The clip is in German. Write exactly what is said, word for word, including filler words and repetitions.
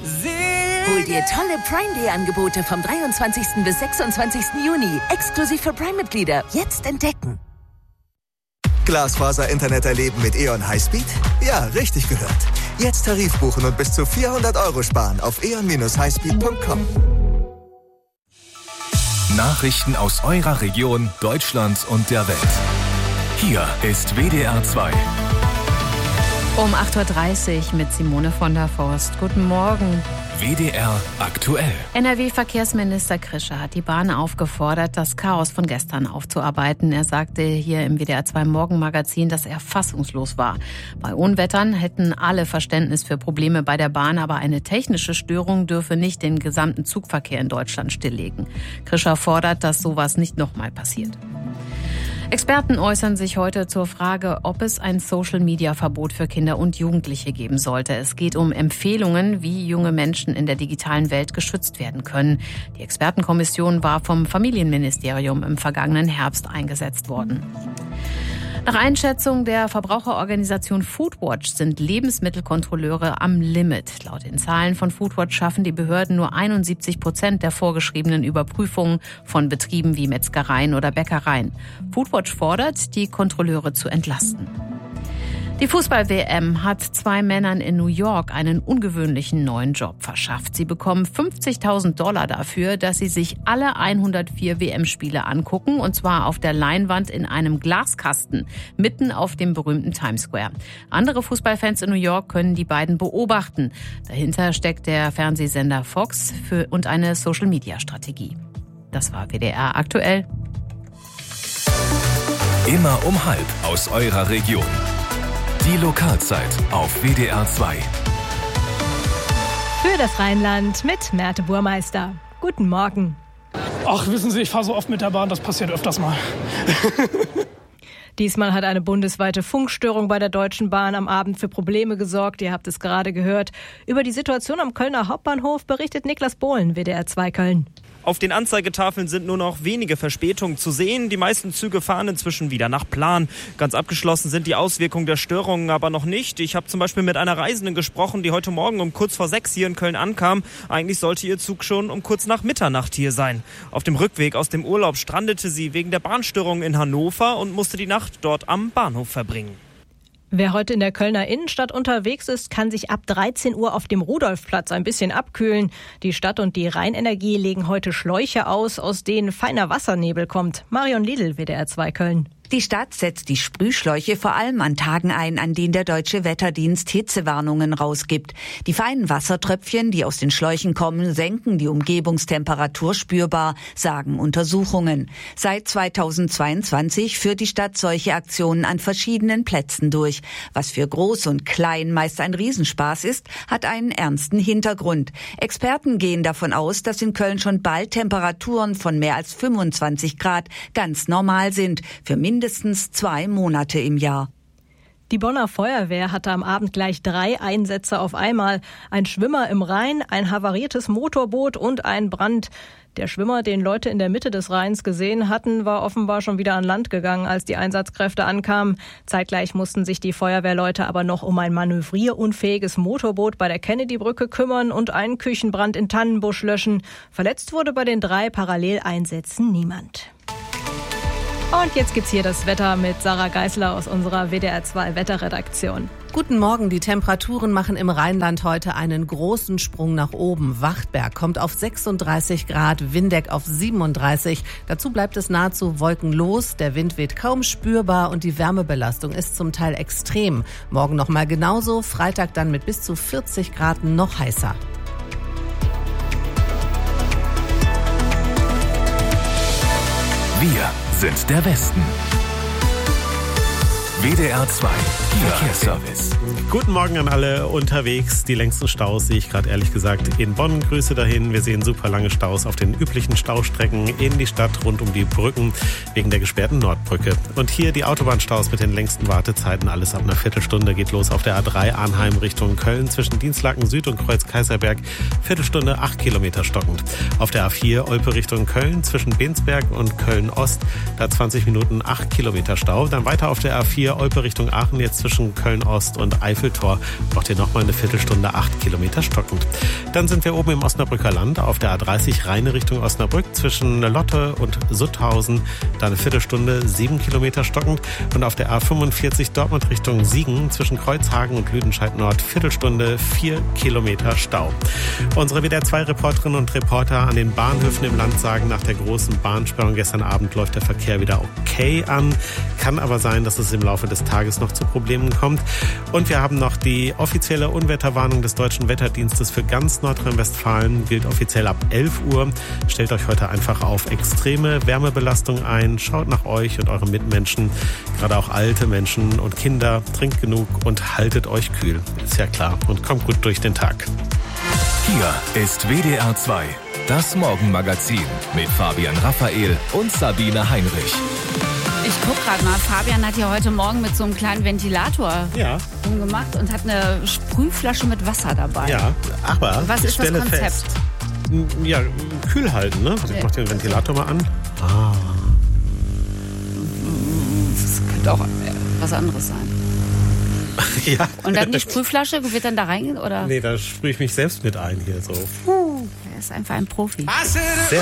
Hol dir tolle Prime Day Angebote vom dreiundzwanzigsten bis sechsundzwanzigsten Juni. Exklusiv für Prime-Mitglieder. Jetzt entdecken. Glasfaser-Internet erleben mit E O N Highspeed? Ja, richtig gehört. Jetzt Tarif buchen und bis zu vierhundert Euro sparen auf e o n dash highspeed punkt com. Nachrichten aus eurer Region, Deutschland und der Welt. Hier ist W D R zwei. Um acht Uhr dreißig mit Simone von der Forst. Guten Morgen. W D R aktuell. N R W-Verkehrsminister Krischer hat die Bahn aufgefordert, das Chaos von gestern aufzuarbeiten. Er sagte hier im W D R zwei Morgenmagazin, dass er fassungslos war. Bei Unwettern hätten alle Verständnis für Probleme bei der Bahn, aber eine technische Störung dürfe nicht den gesamten Zugverkehr in Deutschland stilllegen. Krischer fordert, dass sowas nicht nochmal passiert. Experten äußern sich heute zur Frage, ob es ein Social-Media-Verbot für Kinder und Jugendliche geben sollte. Es geht um Empfehlungen, wie junge Menschen in der digitalen Welt geschützt werden können. Die Expertenkommission war vom Familienministerium im vergangenen Herbst eingesetzt worden. Nach Einschätzung der Verbraucherorganisation Foodwatch sind Lebensmittelkontrolleure am Limit. Laut den Zahlen von Foodwatch schaffen die Behörden nur einundsiebzig Prozent der vorgeschriebenen Überprüfungen von Betrieben wie Metzgereien oder Bäckereien. Foodwatch fordert, die Kontrolleure zu entlasten. Die Fußball-W M hat zwei Männern in New York einen ungewöhnlichen neuen Job verschafft. Sie bekommen fünfzigtausend Dollar dafür, dass sie sich alle hundertvier W M-Spiele angucken, und zwar auf der Leinwand in einem Glaskasten, mitten auf dem berühmten Times Square. Andere Fußballfans in New York können die beiden beobachten. Dahinter steckt der Fernsehsender Fox für und eine Social-Media-Strategie. Das war W D R aktuell. Immer um halb aus eurer Region. Die Lokalzeit auf W D R zwei. Für das Rheinland mit Merte Burmeister. Guten Morgen. Ach, wissen Sie, ich fahre so oft mit der Bahn, das passiert öfters mal. Diesmal hat eine bundesweite Funkstörung bei der Deutschen Bahn am Abend für Probleme gesorgt. Ihr habt es gerade gehört. Über die Situation am Kölner Hauptbahnhof berichtet Niklas Bohlen, W D R zwei Köln. Auf den Anzeigetafeln sind nur noch wenige Verspätungen zu sehen. Die meisten Züge fahren inzwischen wieder nach Plan. Ganz abgeschlossen sind die Auswirkungen der Störungen aber noch nicht. Ich habe zum Beispiel mit einer Reisenden gesprochen, die heute Morgen um kurz vor sechs hier in Köln ankam. Eigentlich sollte ihr Zug schon um kurz nach Mitternacht hier sein. Auf dem Rückweg aus dem Urlaub strandete sie wegen der Bahnstörung in Hannover und musste die Nacht dort am Bahnhof verbringen. Wer heute in der Kölner Innenstadt unterwegs ist, kann sich ab dreizehn Uhr auf dem Rudolfplatz ein bisschen abkühlen. Die Stadt und die Rheinenergie legen heute Schläuche aus, aus denen feiner Wassernebel kommt. Marion Lidl, W D R zwei Köln. Die Stadt setzt die Sprühschläuche vor allem an Tagen ein, an denen der Deutsche Wetterdienst Hitzewarnungen rausgibt. Die feinen Wassertröpfchen, die aus den Schläuchen kommen, senken die Umgebungstemperatur spürbar, sagen Untersuchungen. Seit zweitausendzweiundzwanzig führt die Stadt solche Aktionen an verschiedenen Plätzen durch. Was für Groß und Klein meist ein Riesenspaß ist, hat einen ernsten Hintergrund. Experten gehen davon aus, dass in Köln schon bald Temperaturen von mehr als fünfundzwanzig Grad ganz normal sind, für mindestens zwei Monate im Jahr. Die Bonner Feuerwehr hatte am Abend gleich drei Einsätze auf einmal. Ein Schwimmer im Rhein, ein havariertes Motorboot und ein Brand. Der Schwimmer, den Leute in der Mitte des Rheins gesehen hatten, war offenbar schon wieder an Land gegangen, als die Einsatzkräfte ankamen. Zeitgleich mussten sich die Feuerwehrleute aber noch um ein manövrierunfähiges Motorboot bei der Kennedy-Brücke kümmern und einen Küchenbrand in Tannenbusch löschen. Verletzt wurde bei den drei Paralleleinsätzen niemand. Und jetzt gibt's hier das Wetter mit Sarah Geisler aus unserer W D R zwei Wetterredaktion. Guten Morgen. Die Temperaturen machen im Rheinland heute einen großen Sprung nach oben. Wachtberg kommt auf sechsunddreißig Grad, Windeck auf siebenunddreißig. Dazu bleibt es nahezu wolkenlos. Der Wind weht kaum spürbar und die Wärmebelastung ist zum Teil extrem. Morgen nochmal genauso, Freitag dann mit bis zu vierzig Grad noch heißer. Wir sind der Westen. W D R zwei Verkehrsservice. Guten Morgen an alle unterwegs. Die längsten Staus sehe ich gerade ehrlich gesagt in Bonn. Grüße dahin. Wir sehen super lange Staus auf den üblichen Staustrecken in die Stadt rund um die Brücken wegen der gesperrten Nordbrücke. Und hier die Autobahnstaus mit den längsten Wartezeiten. Alles ab einer Viertelstunde geht los auf der A drei Arnheim Richtung Köln zwischen Dienstlaken Süd und Kreuz Kaiserberg. Viertelstunde, acht Kilometer stockend. Auf der A vier Olpe Richtung Köln zwischen Bensberg und Köln Ost. Da zwanzig Minuten, acht Kilometer Stau. Dann weiter auf der A vier Olpe Richtung Aachen, jetzt zwischen Köln Ost und Eiffeltor. Braucht ihr nochmal eine Viertelstunde, acht Kilometer stockend. Dann sind wir oben im Osnabrücker Land auf der A dreißig Rheine Richtung Osnabrück zwischen Lotte und Sutthausen. Da eine Viertelstunde, sieben Kilometer stockend. Und auf der A fünfundvierzig Dortmund Richtung Siegen zwischen Kreuzhagen und Lüdenscheid Nord Viertelstunde, vier Kilometer Stau. Unsere W D R zwei Reporterinnen und Reporter an den Bahnhöfen im Land sagen, nach der großen Bahnsperrung gestern Abend läuft der Verkehr wieder okay an. Kann aber sein, dass es im Laufe des Tages noch zu Problemen kommt. Und wir haben noch die offizielle Unwetterwarnung des Deutschen Wetterdienstes für ganz Nordrhein-Westfalen. Gilt offiziell ab elf Uhr. Stellt euch heute einfach auf extreme Wärmebelastung ein. Schaut nach euch und euren Mitmenschen, gerade auch alte Menschen und Kinder. Trinkt genug und haltet euch kühl. Ist ja klar. Und kommt gut durch den Tag. Hier ist W D R zwei, das Morgenmagazin mit Fabian Raphael und Sabine Heinrich. Ich guck gerade mal, Fabian hat ja heute Morgen mit so einem kleinen Ventilator ja. rumgemacht und hat eine Sprühflasche mit Wasser dabei. Ja, aber was ist das Konzept? Fest. Ja, kühl halten, ne? Also ich mach den Ventilator mal an. Ah. Das könnte auch was anderes sein. Ja. Und dann die Sprühflasche, wird dann da reingehen, oder? Nee, da sprühe ich mich selbst mit ein hier so. Puh, er ist einfach ein Profi. Sehr